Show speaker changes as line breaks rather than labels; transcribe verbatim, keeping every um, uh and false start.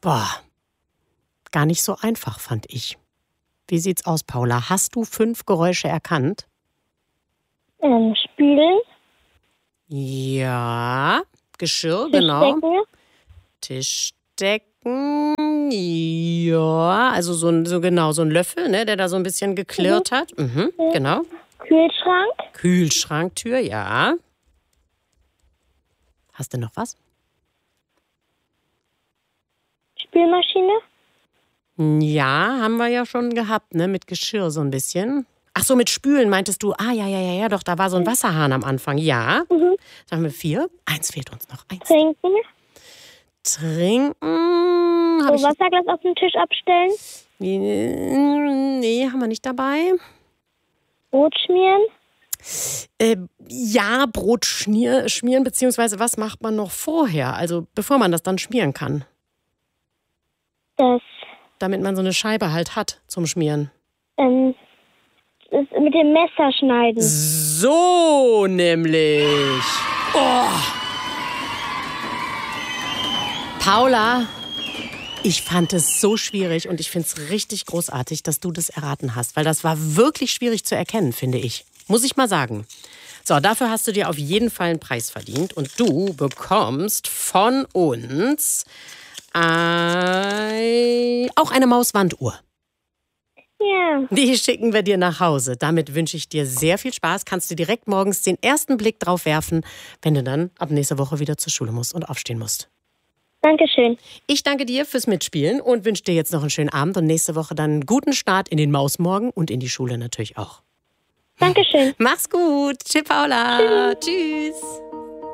Boah, gar nicht so einfach, fand ich. Wie sieht's aus, Paula? Hast du fünf Geräusche erkannt?
Ähm, spülen.
Ja. Geschirr, genau.
Tischdecken.
Tischdecken. Ja. Also so ein, so genau, so ein Löffel, ne, der da so ein bisschen geklirrt
Mhm.
hat. Mhm,
Ja.
genau.
Kühlschrank.
Kühlschranktür, ja. Hast du noch was?
Spülmaschine.
Ja, haben wir ja schon gehabt, ne, mit Geschirr so ein bisschen. Ach so, mit Spülen meintest du, ah, ja, ja, ja, ja, doch, da war so ein Wasserhahn am Anfang, ja.
Mhm.
Dann haben wir vier. Eins fehlt uns noch, eins.
Trinken.
Trinken. Hab
So Wasserglas auf den Tisch abstellen.
ich, nee, haben wir nicht dabei.
Brot schmieren.
Äh, ja, Brot schmier, schmieren, beziehungsweise was macht man noch vorher? Also bevor man das dann schmieren kann.
Das,
Damit man so eine Scheibe halt hat zum Schmieren.
ähm, das mit dem Messer schneiden.
So nämlich. Oh. Paula, ich fand es so schwierig und ich finde es richtig großartig, dass du das erraten hast, weil das war wirklich schwierig zu erkennen, finde ich. Muss ich mal sagen. So, dafür hast du dir auf jeden Fall einen Preis verdient und du bekommst von uns ein, auch eine Mauswanduhr.
Ja.
Die schicken wir dir nach Hause. Damit wünsche ich dir sehr viel Spaß. Kannst du direkt morgens den ersten Blick drauf werfen, wenn du dann ab nächster Woche wieder zur Schule musst und aufstehen musst.
Dankeschön.
Ich danke dir fürs Mitspielen und wünsche dir jetzt noch einen schönen Abend und nächste Woche dann einen guten Start in den Mausmorgen und in die Schule natürlich auch.
Dankeschön.
Mach's gut. Tschüss, Paula. Tschüss. Tschüss.